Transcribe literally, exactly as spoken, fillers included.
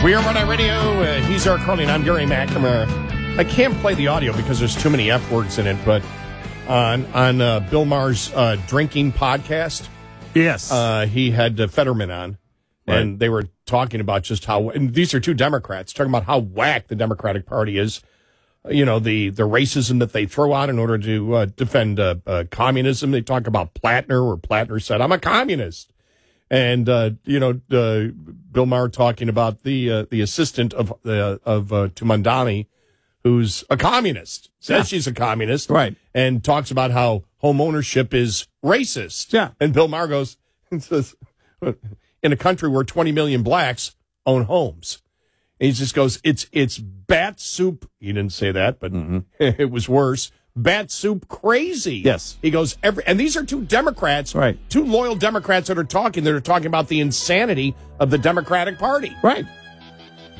We are Run On Radio. Uh, he's Eric Carlin. I'm Gary McNamara. I can't play the audio because there's too many F words in it, but on on uh, Bill Maher's uh, drinking podcast, yes, uh, he had uh, Fetterman on, right. and they were talking about just how, and these are two Democrats, talking about how whack the Democratic Party is. You know, the, the racism that they throw out in order to uh, defend uh, uh, communism. They talk about Plattner, where Plattner said, I'm a communist. And, uh, you know, uh, Bill Maher talking about the uh, the assistant of uh, of uh, to Mamdani, who's a communist, says yeah. she's a communist, right, and talks about how home ownership is racist. Yeah. And Bill Maher goes and says, in a country where twenty million blacks own homes. And he just goes, it's it's bat soup. He didn't say that, but mm-hmm. it was worse. Bat soup crazy. Yes. He goes, every, and these are two Democrats, right? Two loyal Democrats that are talking, that are talking about the insanity of the Democratic Party. Right.